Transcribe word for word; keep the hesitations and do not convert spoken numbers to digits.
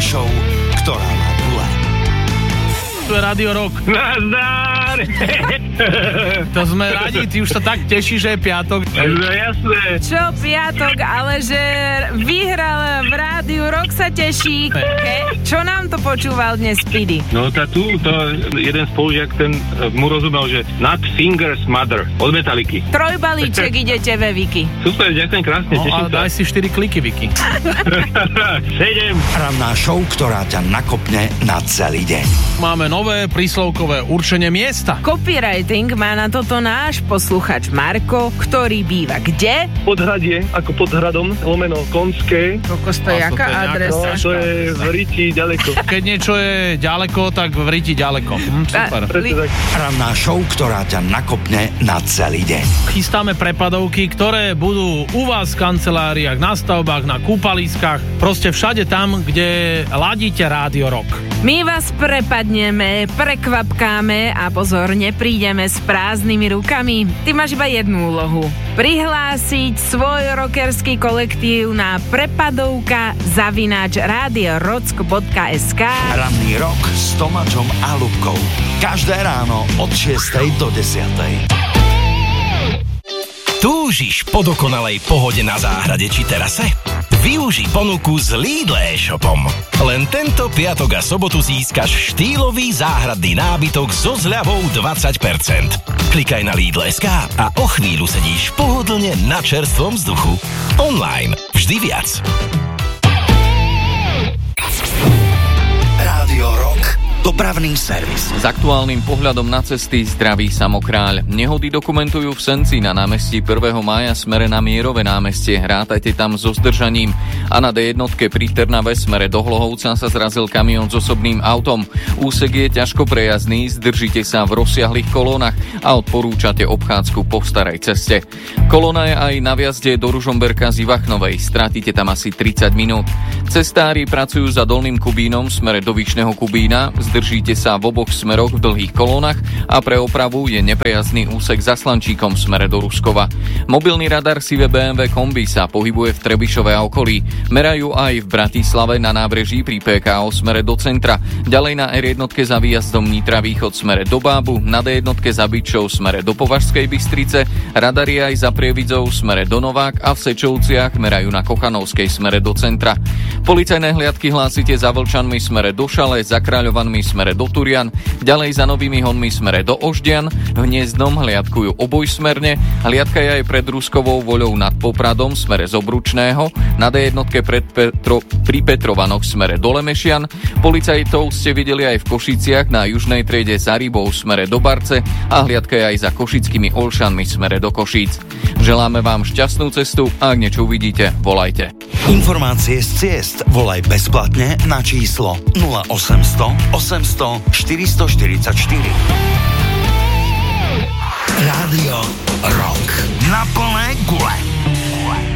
show, ktorá má gule. To je Radio Rock. Nazdar! To sme radi, ty už sa tak tešíš, že je piatok. No jasné. Čo piatok, ale že vyhral v Rádiu Rock sa teší. Ke? Čo nám to počúval dnes Speedy? No tá tu, to jeden spolužiak, ten mu rozumel, že Not Fingers Mother od Metaliky. Trojbalíček idete ve Viki. Super, ďakujem krásne, No teším a sa. daj si štyri kliky, Viki. Sedem. Ranná show, ktorá ťa nakopne na celý deň. Máme nové príslovkové určenie miesta. Copywriting má na toto náš posluchač Marko, ktorý býva kde? Podhradie, ako pod hradom, lomeno Konské. Kokos, to je A, to jaká je nejaká- adresa? No, to je v Riti ďaleko. Keď niečo je ďaleko, tak v Riti ďaleko. Hm, super. Presne tak. Ranná show, ktorá ťa nakopne na celý deň. Chystáme prepadovky, ktoré budú u vás v kanceláriách, na stavbách, na kúpaliskách, proste všade tam, kde ladíte Rádio Rock. My vás prepadneme, prekvapkáme a pozor, neprídeme s prázdnymi rukami. Ty máš iba jednu úlohu. Prihlásiť svoj rockerský kolektív na prepadovka zavináč radiorocko bodka es ká. Ranný rok s Tomáčom a Ľubkou. Každé ráno od šiestej do desiatej. Túžiš po dokonalej pohode na záhrade či terase? Využij ponuku s Lidl e-shopom. Len tento piatok a sobotu získaš štýlový záhradný nábytok so zľavou dvadsať percent. Klikaj na Lidl bodka es ká a o chvíľu sedíš pohodlne na čerstvom vzduchu. Online. Vždy viac. Rádio Rock. Dopravný servis. S aktuálnym pohľadom na cesty zdraví Samokráľ. Nehody dokumentujú v Senci na námestí prvého mája smere na Mierové námestie. Rátajte tam so zdržaním. A na dé jednotke pri Trnave smere do Hlohovca sa zrazil kamión s osobným autom. Úsek je ťažko prejazdný, zdržite sa v rozsiahlých kolónach a odporúčate obchádzku po starej ceste. Kolóna je aj na viazde do Ružomberka z Ivachnovej. Stratíte tam asi tridsať minút. Cestári pracujú za Dolným Kubínom smere do Vyšného Kubína. Zdržíte sa v oboch smeroch v dlhých kolónach a pre opravu je neprejazdný úsek za Slančíkom smere do Ruskova. Mobilný radar sivé bé em vé kombi sa pohybuje v Trebišove a okolí. Merajú aj v Bratislave na nábreží pri pé ká ó smere do centra. Ďalej na er jednotke za výjazdom Nitra východ smere do Bábu, na dé jednotke za Byčov smere do Považskej Bystrice, radary aj za Prievidzou smere do Novák a v Sečovciach merajú na Kochanovskej smere do centra. Policajné hliadky hlásite za Vlčanmi smere do Šale, za Kráľovanmi smere do Turian, ďalej za Novými Honmi smere do Oždian, v Hniezdnom hliadkujú obojsmerne, hliadka je aj pred Ruskovou Voľou nad Popradom smere z Obručného, na dé jednotke pred Petro, pri Petrovanoch smere do Lemešian, policajtov ste videli aj v Košiciach na južnej triede za Rybou smere do Barce a hliadka je aj za Košickými Olšanmi smere do Košíc. Želáme vám šťastnú cestu a ak niečo uvidíte, volajte. Informácie z ciest volaj bezplatne na číslo nula osemsto osemsto štyristo štyridsaťštyri. Rádio Rock. Na plné gule.